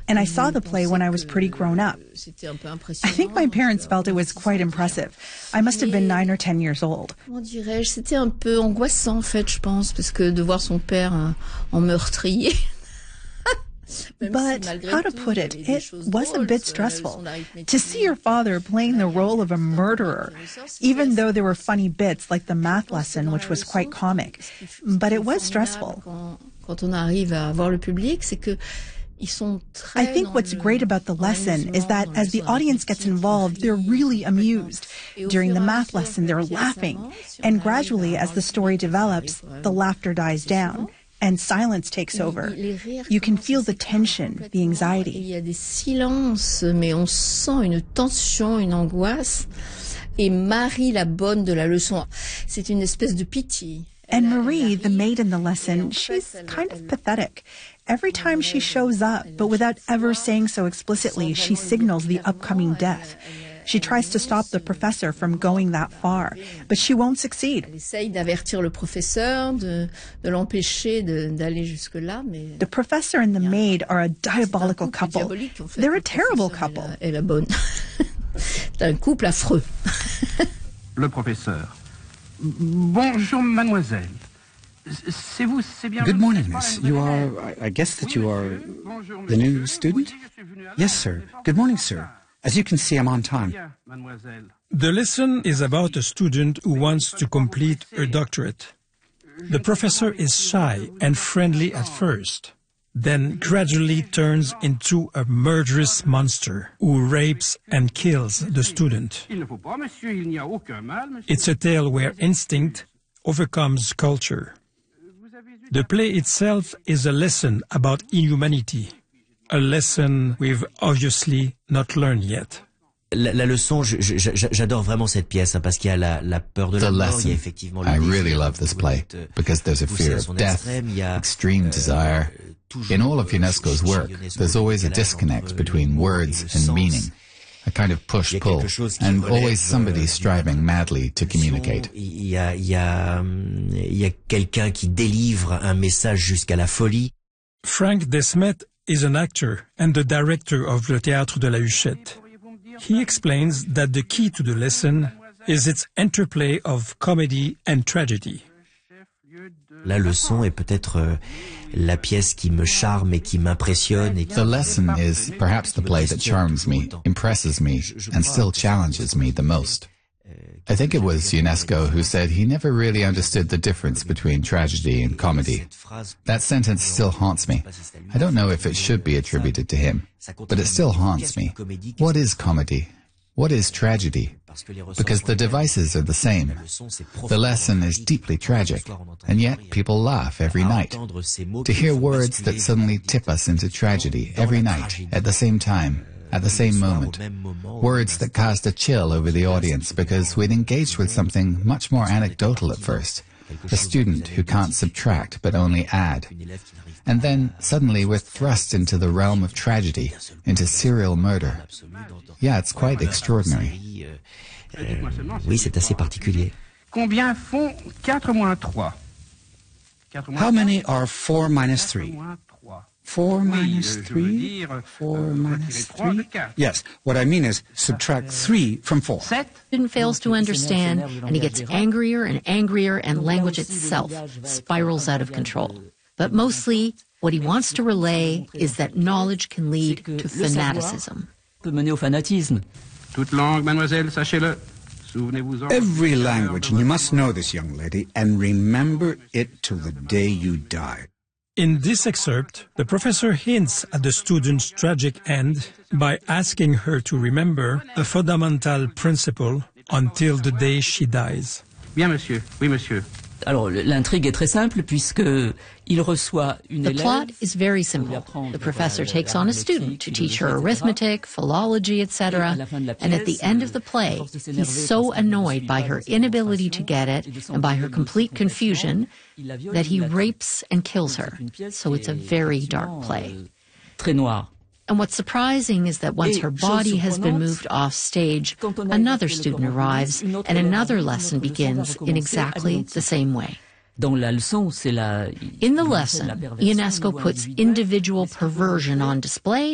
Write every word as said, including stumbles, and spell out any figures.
and I saw the play when I was pretty grown up. I think my parents felt it was quite impressive. I must have been nine or ten years old. Comment dirais-je, c'était un peu angoissant en fait, je pense, parce que de voir son père en meurtrier. But how to put it, it was a bit stressful to see your father playing the role of a murderer, even though there were funny bits like the math lesson, which was quite comic. But it was stressful. Quand on arrive à voir le public, c'est que I think what's great about the lesson is that as the audience gets involved, they're really amused. During the math lesson, they're laughing. And gradually, as the story develops, the laughter dies down and silence takes over. You can feel the tension, the anxiety. Il y a des silences, mais on sent une tension, une angoisse. Et Marie, la bonne de la leçon, c'est une espèce de pitié. And Marie, the maid in the lesson, she's kind of pathetic. Every time she shows up, but without ever saying so explicitly, she signals the upcoming death. She tries to stop the professor from going that far, but she won't succeed. Elle essaye d'avertir le professeur, de, de l'empêcher d'aller jusque-là, mais... The professor and the maid are a diabolical couple. They're a terrible couple. Et la bonne. C'est un couple affreux. Le professeur. Bonjour, mademoiselle. Good morning, miss. You are, I guess that you are the new student? Yes, sir. Good morning, sir. As you can see, I'm on time. The lesson is about a student who wants to complete her doctorate. The professor is shy and friendly at first, then gradually turns into a murderous monster who rapes and kills the student. It's a tale where instinct overcomes culture. The play itself is a lesson about inhumanity, a lesson we've obviously not learned yet. La, la leçon, j'adore vraiment cette pièce hein, parce qu'il y a la, la peur de la mort, il y a effectivement le I really love this play because there's a fear of death, extreme desire. In all of Ionesco's work, there's always a disconnect between words and meaning. A kind of push-pull, and always somebody striving madly to communicate. Il y a, il y a, il y a quelqu'un qui délivre un message jusqu'à la folie. Frank Desmet is an actor and the director of Le Théâtre de la Huchette. He explains that the key to the lesson is its interplay of comedy and tragedy. La leçon est peut-être euh, la pièce qui me charme et qui m'impressionne. The lesson is perhaps the play that charms me, impresses me, and still challenges me the most. I think it was Ionesco who said he never really understood the difference between tragedy and comedy. That sentence still haunts me. I don't know if it should be attributed to him, but it still haunts me. What is comedy? What is tragedy? Because the devices are the same. The lesson is deeply tragic, and yet people laugh every night. To hear words that suddenly tip us into tragedy every night, at the same time, at the same moment. Words that cast a chill over the audience because we'd engaged with something much more anecdotal at first. A student who can't subtract but only add. And then suddenly we're thrust into the realm of tragedy, into serial murder. Yeah, it's quite extraordinary. Euh, oui, c'est assez particulier. Combien font quatre moins trois? How many are four minus three? Four minus three? Four minus three? Yes, what I mean is subtract three from four. Student fails to understand, and he gets angrier and angrier, and language itself spirals out of control. But mostly, what he wants to relay is that knowledge can lead to fanaticism. Toute langue, mademoiselle, sachez-le. Souvenez-vous-en. Every language, and you must know this, young lady, and remember it till the day you die. In this excerpt, the professor hints at the student's tragic end by asking her to remember a fundamental principle until the day she dies. Bien, monsieur. Oui, monsieur. Alors, l'intrigue est très simple puisque il reçoit une The élève. plot is very simple. The professor takes on a student to teach her arithmetic, philology, et cetera. And at the end of the play, he's so annoyed by her inability to get it and by her complete confusion that he rapes and kills her. So it's a very dark play. Très noir. And what's surprising is that once her body has been moved off stage, another student arrives and another lesson begins in exactly the same way. Dans la leçon, c'est la... In the lesson, Ionesco puts individual perversion on display